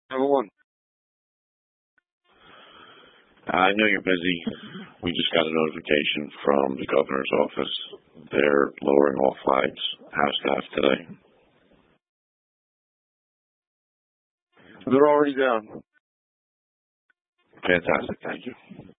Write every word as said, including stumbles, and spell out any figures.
Number one. I know you're busy. We just got a notification from the governor's office. They're lowering all flights, house staff today. They're already down. Fantastic. Thank you.